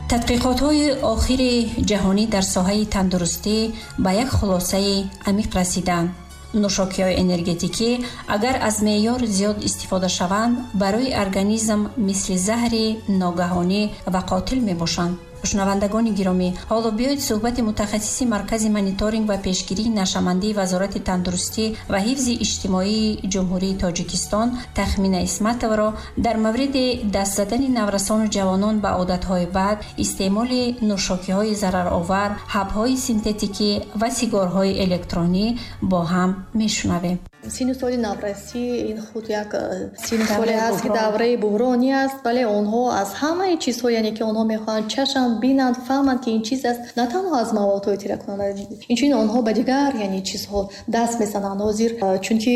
тадқиқотҳои охири ҷаҳонӣ дар соҳаи тандурустӣ ба як хулосаи амиқ расиданд. нӯшокиҳои энергетикӣ агар аз меъёр зиёд истифода шаванд, барои организм мисли заҳри ногаҳонӣ ва қотил мебошанд. шунавандагони гиромӣ, ҳоло биёед суҳбати мутахассиси маркази мониторинг ва пешгирии нашамандии вазорати тандурустӣ ва ҳифзи иҷтимоии ҷумҳурии Тоҷикистон Тахмина Исматоваро дар мавриди даст задани наврасону ҷавонон ба одатҳои бад, истеъмоли нӯшокиҳои зараровар, ҳабҳои синтетикӣ ва сигарҳои электронӣ бо ҳам мешунавем. синну соли наврасӣ ин худ як синну соле аст ки давраи буҳрони аст, вале онҳо аз ҳамаи чизҳо, яъне ки онҳо мехоҳанд чашанд, бинанд, фаҳманд ки ин чиз аст, на танҳо аз маводҳои тираккунанда, инчунин онҳо ба дигар яъне чизҳо даст мезананд ҳозир, чунки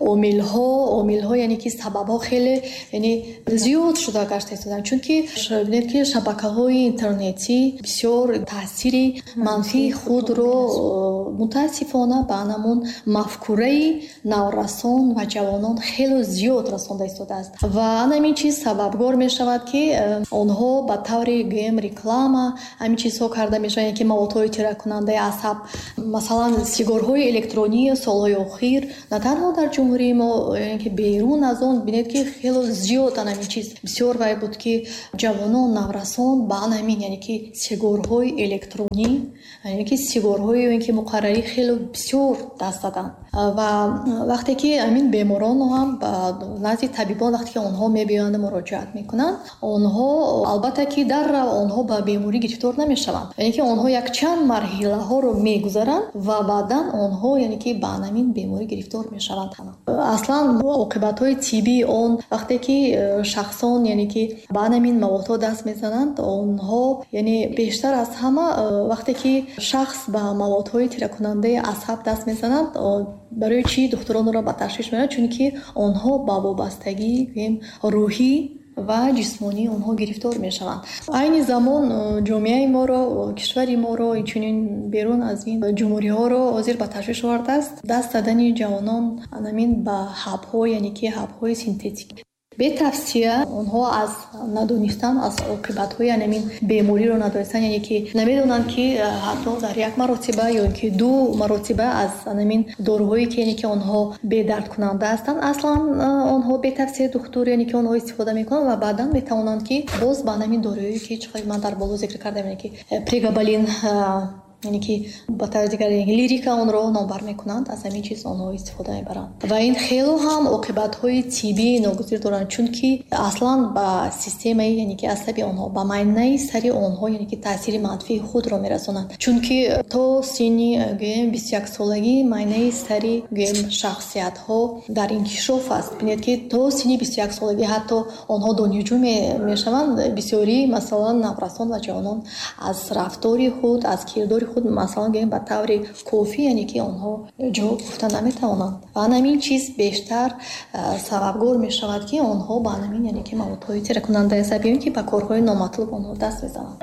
омилҳо яъне ки сабабҳо хеле яъне зиёд шуда гашта истоданд, чунки бинед ки шабакаҳои интернетӣ бисёр таъсири манфии худро мутаассифона ба анамун мафкураи наврасон ва ҷавонон хеле зиёд расонда истодааст ва анамин чиз сабабгор мешавад ки онҳо ба таври гӯем реклама ҳамин чизҳо карда мешаванд, ки маводҳои тираккунандаи асаб, масалан сигарҳои электронӣ солҳои охир на танҳо дар ҷумҳурии мо, яъне ки берун аз он бинед ки хеле зиёд анамин чиз бисёр вай буд ки ҷавонон наврасон ба анамин яъне ки сигарҳои электронӣ, яъне ки сигарҳои ки муқаррарӣ хеле бисёр даст заданд ва вақте ки амин беморон ҳам ба назди табибон вақте ки онҳо мебиёянд муроҷиат мекунанд, онҳо албатта ки даррав онҳо ба беморӣ гирифтор намешаванд, яъне ки онҳо якчанд марҳилаҳоро мегузаранд ва баъдан онҳо яъне ки ба анамин беморӣ гирифтор мешаванд. аслан оқибатҳои тиббии он вақте ки шахсон яъне ки ба анамин маводҳо даст мезананд, онҳо яъне бештар аз ҳама вақте ки шахс ба маводҳои тираккунандаи асаб даст мезананд, барои чӣ духтуронро ба ташвиш меоранд, чунки онҳо ба вобастагии рӯҳӣ ва ҷисмонӣ онҳо гирифтор мешаванд. айни замон ҷомеаи моро, кишвари моро, инчунин берун аз ин ҷумҳуриҳоро ҳозир ба ташвиш овардааст даст задани ҷавонон анамин ба ҳабҳо, яъне ки ҳабҳои синтетик. бетавсия онҳо аз надонистан аз оқибатҳои анамин бемориро надонистан, яъне ки намедонанд ки ҳатто дар як маротиба ё ки ду маротиба аз анамин доруҳое ки яъне ки онҳо бедардкунанда ҳастанд, аслан онҳо бетавсия духтур яъне ки онҳо истифода мекунанд ва баъдан метавонанд ки боз ба анамин доруҳое ки чиқадр ман дар боло зикр кардам, яъне ки прегабалин, яъне ки ба таври дигар лирика онро номбар мекунанд, аз ҳамин чиз онҳо истифода мебаранд ва ин хело ҳам оқибатҳои тиббии ногузир доранд, чунки аслан ба системаи яъне ки асаби онҳо, ба майнаи сари онҳо яъне ки таъсири манфии худро мерасонанд, чунки то синни гӯем 21 солагӣ майнаи сари гӯем шахсиятҳо дар инкишоф аст. бинед ки то синни 21 солагӣ ҳатто онҳо донишҷӯ мешаванд, бисёри масалан наврасон ва ҷавонон аз рафтори худ, аз кирдори худ масалан гӯем ба таври кофӣ яъне ки онҳо ҷавоб гуфта наметавонанд ва анамин чиз бештар сабабгор мешавад ки онҳо ба анамин яъне ки маводҳои тираккунандаи асабӣ ки ба корҳои номатлуб онҳо даст мезананд.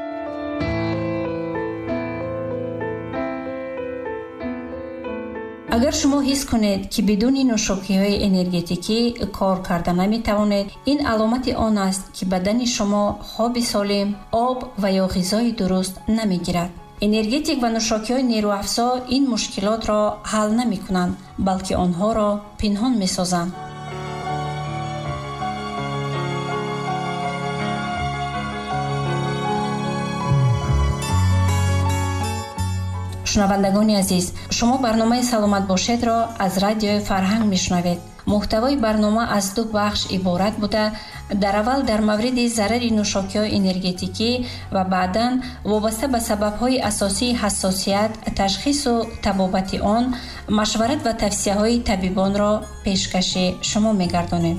агар шумо ҳис кунед ки бидуни нӯшокиҳои энергетикӣ кор карда наметавонед, ин аломати он аст ки бадани шумо хоби солим, об ва ё ғизои дуруст намегирад. энергетик ва нӯшокиҳои нерӯафзо ин мушкилотро ҳал намекунанд, балки онҳоро пинҳон месозанд. шунавандагони азиз, шумо барномаи саломат бошедро аз радиои Фарҳанг мешунавед. муҳтавои барнома аз ду бахш иборат буда, дар аввал дар мавриди зарари нӯшокиҳои энергетикӣ ва баъдан вобаста ба сабабҳои асосии ҳассосият, ташхису табобати он, машварат ва тавсияҳои табибонро пешкаши шумо мегардонем.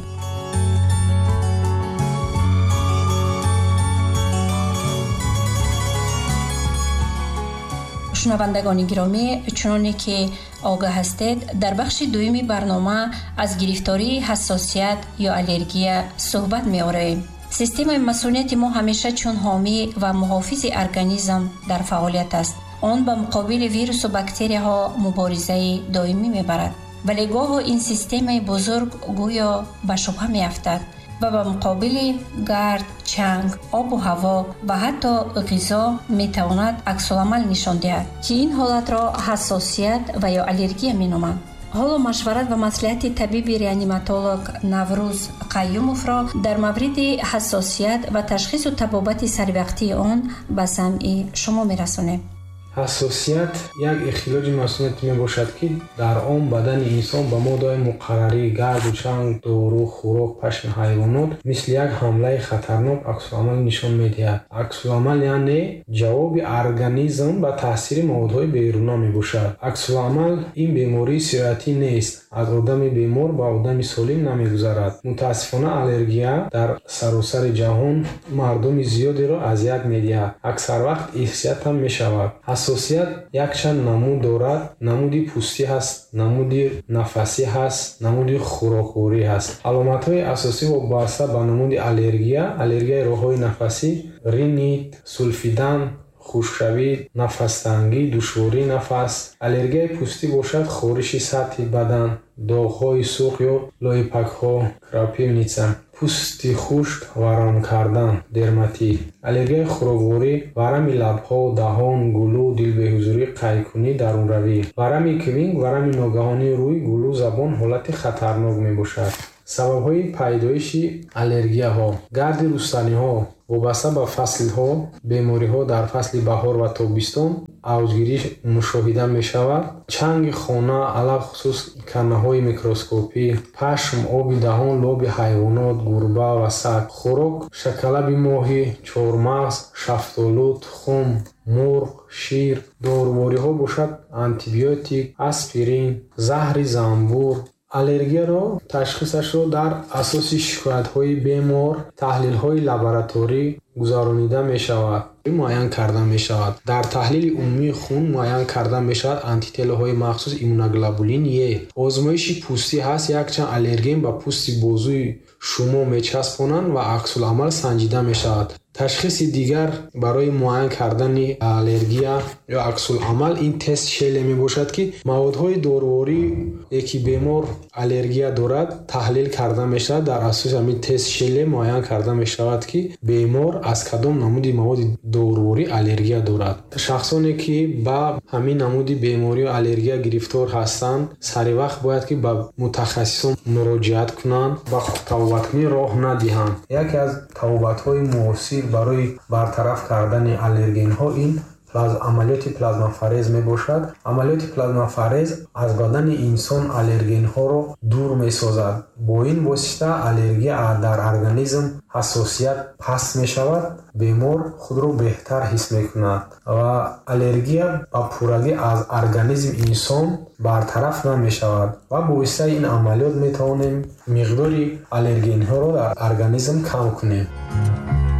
шунавандагони гиромӣ, чуноне ки огаҳ ҳастед, дар бахши дуюми барнома аз гирифтории ҳассосият ё аллергия суҳбат меорем. системаи масъулияти мо ҳамеша чун ҳомӣ ва муҳофизи организм дар фаъолият аст. он ба муқобили вирусу бактерияҳо муборизаи доимӣ мебарад. вале гоҳо ин системаи бузург гӯё ба шубҳа меафтад ва ба муқобили гард, чанг, обу ҳаво ва ҳатто ғизо метавонад аксуламал нишон диҳад, ки ин ҳолатро ҳассосият ва ё аллергия меноманд. ҳоло машварат ва маслиҳати табиби реаниматолог Наврӯз Қайюмовро дар мавриди ҳассосият ва ташхису табобати сарвақтии он ба самъи шумо мерасонем. ҳассосият як ихтилоҷи масъулият мебошад, ки дар он бадани инсон ба моддаи муқаррарӣ, гарду чанг, дору, хӯрок, пашми ҳайвонот мисли як ҳамлаи хатарнок аксуламал нишон медиҳад. Аксуламал яъне ҷавоби организм ба таъсири маводҳои беруна мебошад. Аксуламал ин бемории сироятӣ нест, аз одами бемор ба одами солим намегузарад. мутаассифона аллергия дар саросари ҷаҳон мардуми зиёдеро азият медиҳад. аксар вақт ихсият ҳам мешавад. ҳассосият якчанд намуд дорад. намуди пӯстӣ ҳаст, намуди нафасӣ ҳаст, намуди хӯрокворӣ ҳаст. аломатҳои асосӣ вобаста ба намуди аллергияи роҳҳои нафасӣ, ринит, сулфидан, хушкшавӣ, нафастангӣ, душвории нафас. аллергияи пӯстӣ бошад хориши сатҳи бадан, доғҳои сурх ё лоипакҳо, крапивница, пӯсти хушк, варам кардан, дерматит. аллергияи хӯрокворӣ, варами лабҳо, даҳон, гулӯ, дилбеҳузурӣ, қайкунӣ, дарунравӣ. варами квинг, варами ногаҳонии рӯй, гулӯ, забон ҳолати хатарнок мебошад. сабабҳои пайдоиши аллергияҳо: гарди рустаниҳо вобаста ба фаслҳо, бемориҳо дар фасли баҳор ва тобистон авҷгирӣ мушоҳида мешавад. чанги хона, алахусус канаҳои микроскопӣ, пашм, оби доҳон, лоби ҳайвонот, гурба ва саг. хӯрок: шакалаби моҳӣ, чормағз, шафтолу, тухм, мурғ, шир. дорувориҳо бошад антибиотик, аспирин, заҳри занбур. аллергияро ташхисашро дар асоси шикоятҳои бемор, таҳлилҳои лабораторӣ гузаронида мешавад, муайян карда мешавад. дар таҳлили умумии хун муайян карда мешавад антителоҳои махсус иммуноглобулин Е. озмоиши пӯстӣ ҳаст, якчанд аллерген ба пӯсти бозуи шумо мечаспонанд ва аксуламал санҷида мешавад. ташхиси дигар барои муайян кардани аллергия ё аксуламал ин тест шеле мебошад, ки маводҳои доруворие ки бемор аллергия дорад таҳлил карда мешавад. дар асоси ҳамин тест шеле муайян карда мешавад, ки бемор аз кадом намуди маводи доруворӣ аллергия дорад. шахсоне ки ба ҳамин намуди беморӣ ё аллергия гирифтор ҳастанд, саривақт бояд ки ба мутахассисон муроҷиат кунанд ва табобаткунӣ роҳ надиҳанд. яке аз табобатҳои муосир барои бартараф кардани аллергенҳо ин амалиёти плазмафарез мебошад. амалиёти плазмафарез аз бадани инсон аллергенҳоро дур месозад. бо ин восита аллергия дар организм ҳассосият паст мешавад, бемор худро беҳтар ҳис мекунад ва аллергия ба пуррагӣ аз организми инсон бартараф намешавад ва бо воситаи ин амалиёт метавонем миқдори аллергенҳоро дар организм кам кунем.